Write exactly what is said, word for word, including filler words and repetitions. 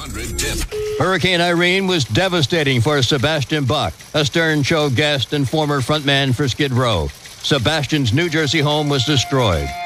hundred tip. Hurricane Irene was devastating for Sebastian Bach, a Stern Show guest and former frontman for Skid Row. Sebastian's New Jersey home was destroyed.